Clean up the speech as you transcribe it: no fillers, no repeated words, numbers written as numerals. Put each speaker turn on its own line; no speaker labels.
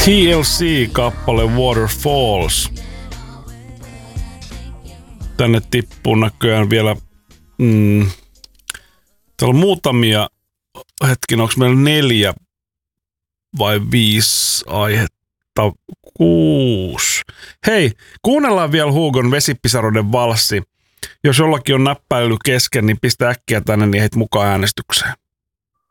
TLC-kappale Waterfalls. Tänne tippuu näköjään vielä täällä on muutamia, onko meillä 4 vai 5 aihetta? 6. Hei, kuunnellaan vielä Hugon Vesipisaroiden valssi. Jos jollakin on näppäily kesken, niin pistä äkkiä tänne, niin heit mukaan äänestykseen.